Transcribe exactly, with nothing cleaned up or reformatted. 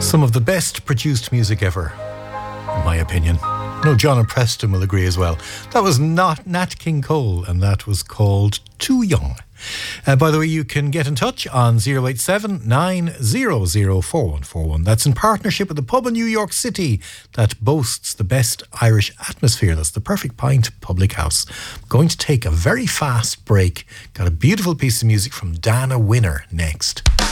Some of the best produced music ever, in my opinion. No, John and Preston will agree as well. That was not Nat King Cole, and that was called Too Young. Uh, by the way, you can get in touch on oh eight seven, nine hundred, four one four one. That's in partnership with the pub in New York City that boasts the best Irish atmosphere. That's the Perfect Pint Public House. I'm going to take a very fast break. Got a beautiful piece of music from Dana Winner next.